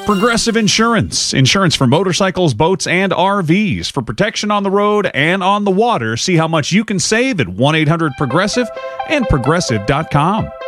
Progressive Insurance. Insurance for motorcycles, boats, and RVs. For protection on the road and on the water, see how much you can save at 1-800-PROGRESSIVE and Progressive.com.